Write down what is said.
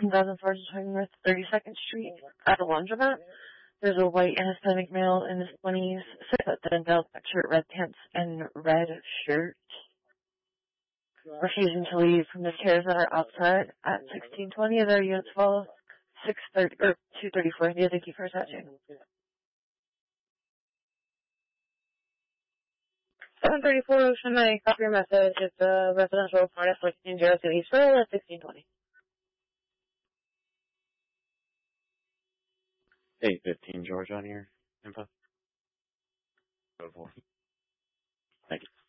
2004 North 32nd Street at a laundromat. There's a white and Hispanic male in his 20s, 6'10", black shirt, red pants, and red shirt, refusing to leave from the chairs that are outside at 1620. Other units follow 630 or 234. Yeah, thank you for attaching. 734 Ocean, I copy your message. It's a residential apartment 1402 East Road at 1620. 815 George on your info. Go for it. Thank you.